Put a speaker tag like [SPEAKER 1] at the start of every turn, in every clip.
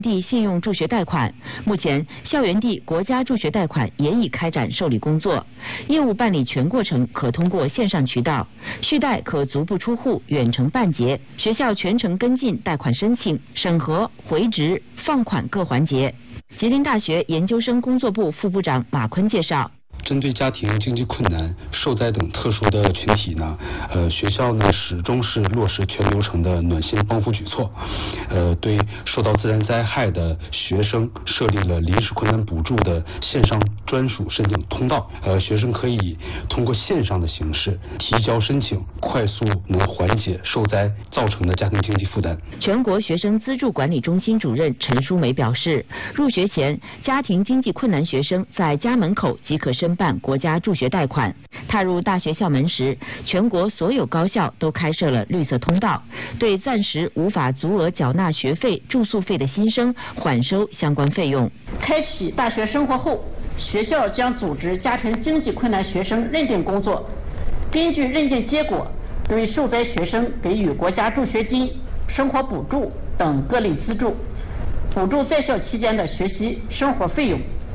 [SPEAKER 1] 地信用助学贷款，目前校园地国家助学贷款也已开展受理工作，业务办理全过程可通过线上渠道，续贷可足不出户、远程办结，学校全程跟进贷款申请、审核、回执、放款各环节。吉林大学研究生工作部副部长马坤介绍。
[SPEAKER 2] 针对家庭经济困难、受灾等特殊的群体呢，学校呢始终是落实全流程的暖心帮扶举措，对受到自然灾害的学生设立了临时困难补助的线上专属申请通道，学生可以通过线上的形式提交申请，快速能缓解受灾造成的家庭经济负担。
[SPEAKER 1] 全国学生资助管理中心主任陈淑梅表示，入学前家庭经济困难学生在家门口即可申办国家助学贷款，踏入大学校门时，全国所有高校都开设了绿色通道，对暂时无法足额缴纳学费、住宿费的新生缓收相关费用。
[SPEAKER 3] 开启大学生活后，学校将组织家庭经济困难学生认定工作，根据认定结果，对受灾学生给予国家助学金、生活补助等各类资助，补助在校期间的学习生活费用。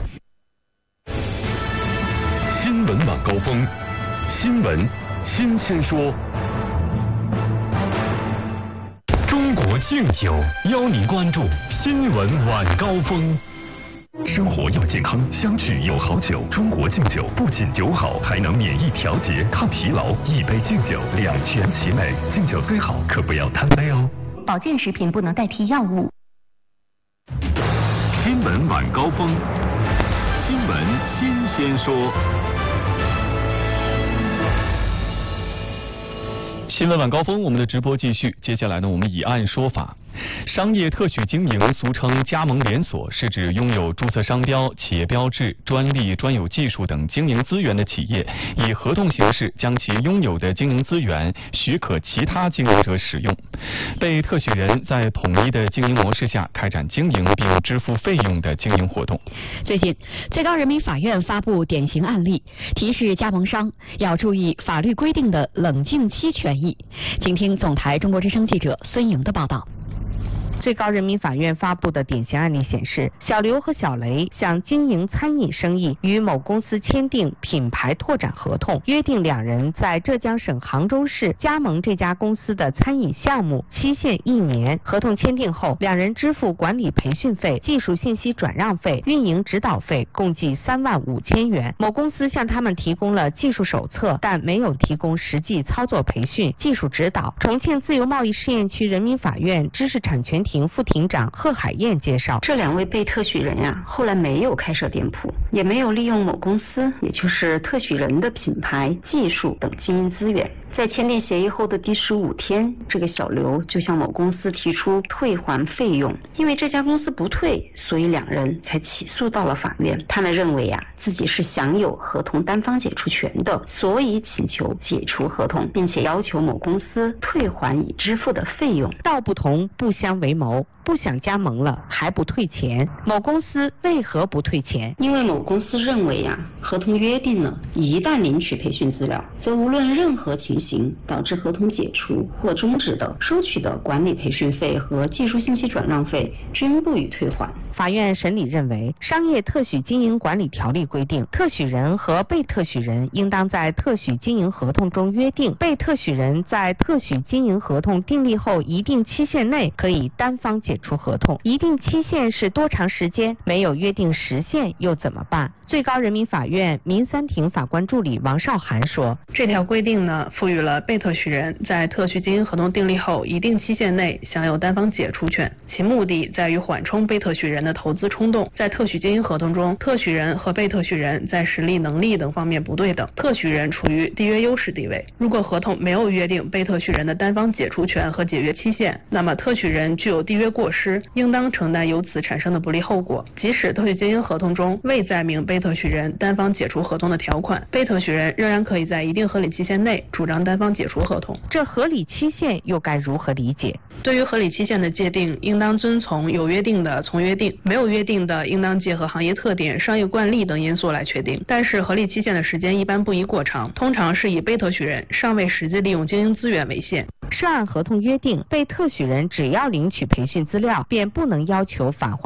[SPEAKER 4] 新闻晚高峰，新闻新鲜说。中国敬酒邀您关注新闻晚高峰。生活要健康，相聚有好酒。中国敬酒不仅酒好，还能免疫调节、抗疲劳。一杯敬酒，两全其美。敬酒虽好，可不要贪杯哦。
[SPEAKER 5] 保健食品不能代替药物。
[SPEAKER 4] 新闻晚高峰，新闻新鲜说。新闻晚高峰，我们的直播继续。接下来呢，我们以案说法。商业特许经营，俗称加盟连锁，是指拥有注册商标、企业标志、专利、专有技术等经营资源的企业，以合同形式将其拥有的经营资源许可其他经营者使用。被特许人在统一的经营模式下开展经营并支付费用的经营活动。
[SPEAKER 5] 最近，最高人民法院发布典型案例，提示加盟商要注意法律规定的冷静期权益。请听总台中国之声记者孙莹的报道。
[SPEAKER 6] 最高人民法院发布的典型案例显示，小刘和小雷想经营餐饮生意，与某公司签订品牌拓展合同，约定两人在浙江省杭州市加盟这家公司的餐饮项目，期限1年。合同签订后，两人支付管理培训费、技术信息转让费、运营指导费，共计3万5千元。某公司向他们提供了技术手册，但没有提供实际操作培训、技术指导。重庆自由贸易试验区人民法院知识产权庭副庭长贺海燕介绍，
[SPEAKER 7] 这两位被特许人呀，后来没有开设店铺，也没有利用某公司，也就是特许人的品牌、技术等经营资源。在签订协议后的第15天，这个小刘就向某公司提出退还费用，因为这家公司不退，所以两人才起诉到了法院。他们认为自己是享有合同单方解除权的，所以请求解除合同，并且要求某公司退还已支付的费用。
[SPEAKER 6] 道不同不相为谋，不想加盟了还不退钱，某公司为何不退钱？
[SPEAKER 7] 因为某公司认为合同约定了，一旦领取培训资料，则无论任何情形导致合同解除或终止的，收取的管理培训费和技术信息转让费均不予退还。
[SPEAKER 6] 法院审理认为，商业特许经营管理条例规定，特许人和被特许人应当在特许经营合同中约定，被特许人在特许经营合同订立后一定期限内可以单方解除合同。一定期限是多长时间？没有约定时限又怎么办？最高人民法院民三庭法官助理王少涵说，
[SPEAKER 8] 这条规定呢，赋予了被特许人在特许经营合同订立后一定期限内享有单方解除权，其目的在于缓冲被特许人的投资冲动。在特许经营合同中，特许人和被特许人在实力、能力等方面不对等，特许人处于缔约优势地位。如果合同没有约定被特许人的单方解除权和解约期限，那么特许人具有缔约过失，应当承担由此产生的不利后果。即使特许经营合同中未载明被特许人单方解除合同的条款，被特许人仍然可以在一定合理期限内主张单方解除合同。
[SPEAKER 6] 这合理期限又该如何理解？
[SPEAKER 8] 对于合理期限的界定，应当遵从有约定的从约定，没有约定的应当结合行业特点、商业惯例等因素来确定。但是合理期限的时间一般不宜过长，通常是以被特许人尚未实际利用经营资源为限。
[SPEAKER 6] 涉案合同约定，被特许人只要领取培训资料，便不能要求返还